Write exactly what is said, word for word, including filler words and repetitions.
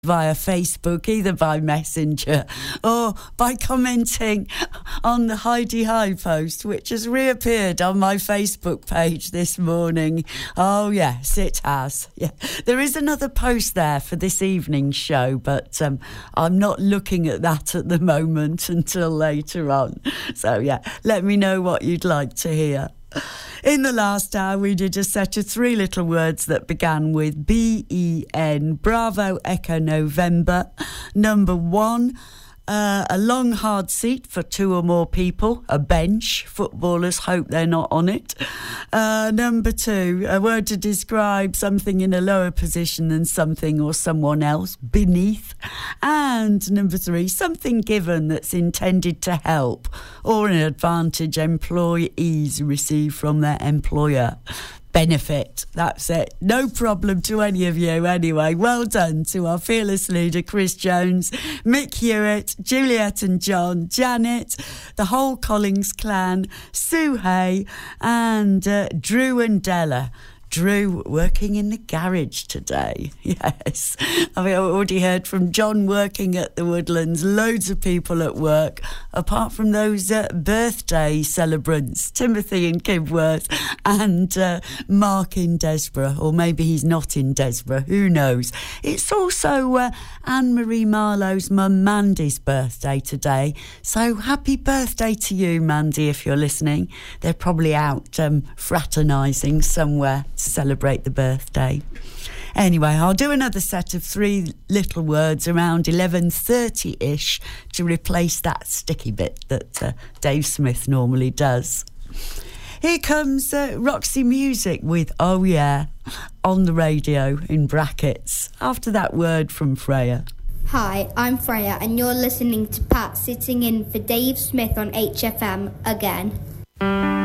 via Facebook, either by Messenger or by commenting on the Heidi High post, which has reappeared on my Facebook page this morning. Oh, yes, it has. Yeah, there is another post there for this evening's show, but um, I'm not looking at that at the moment until later on. So, yeah, let me know what you'd like to hear. In the last hour, we did a set of three little words that began with B E N, Bravo Echo November. Number one, uh, a long hard seat for two or more people, a bench. Footballers hope they're not on it. Uh, number two, a word to describe something in a lower position than something or someone else, beneath. And number three, something given that's intended to help or an advantage employees receive from their employer. Benefit, that's it. No problem to any of you anyway. Well done to our fearless leader Chris Jones, Mick Hewitt, Juliet and John, Janet, the whole Collins clan, Sue Hay and uh, Drew and Della. Drew working in the garage today. Yes. I mean, I've already heard from John working at the Woodlands, loads of people at work, apart from those uh, birthday celebrants, Timothy in Kibworth and uh, Mark in Desborough, or maybe he's not in Desborough, who knows. It's also uh, Anne-Marie Marlowe's mum Mandy's birthday today, so happy birthday to you, Mandy, if you're listening. They're probably out um, fraternising somewhere to celebrate the birthday. Anyway, I'll do another set of three little words around eleven thirty-ish to replace that sticky bit that uh, Dave Smith normally does. Here comes uh, Roxy Music with Oh Yeah on the radio in brackets after that word from Freya. Hi, I'm Freya and you're listening to Pat sitting in for Dave Smith on H F M again.